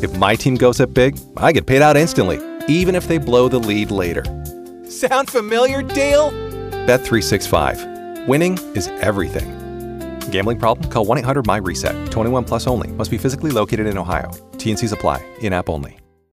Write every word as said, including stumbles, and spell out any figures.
If my team goes up big, I get paid out instantly, even if they blow the lead later. Sound familiar, Dale? Bet three sixty-five. Winning is everything. Gambling problem? Call one eight hundred M Y RESET. twenty-one plus only. Must be physically located in Ohio. T and Cs apply. In-app only.